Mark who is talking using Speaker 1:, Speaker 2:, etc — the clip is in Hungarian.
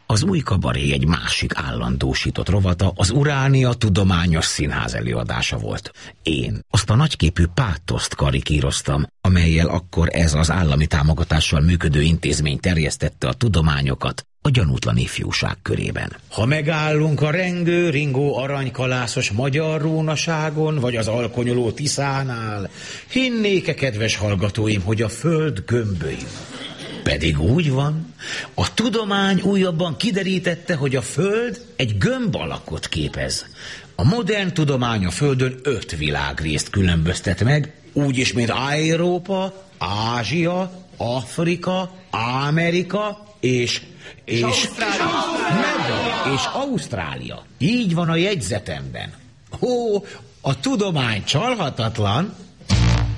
Speaker 1: Az Új Kabaré egy másik állandósított rovata az Uránia Tudományos Színház előadása volt. Én azt a nagyképű pátoszt karikíroztam, amellyel akkor ez az állami támogatással működő intézmény terjesztette a tudományokat a gyanútlan ifjúság körében. Ha megállunk a rengő, ringó aranykalászos magyar rónaságon, vagy az alkonyoló Tiszánál, hinnék-e, kedves hallgatóim, hogy a föld gömbölyű? Pedig úgy van, a tudomány újabban kiderítette, hogy a Föld egy gömb alakot képez. A modern tudomány a Földön 5 világrészt különböztet meg, úgyis, mint Európa, Ázsia, Afrika, Amerika és Ausztrália. Így van a jegyzetemben. A tudomány csalhatatlan.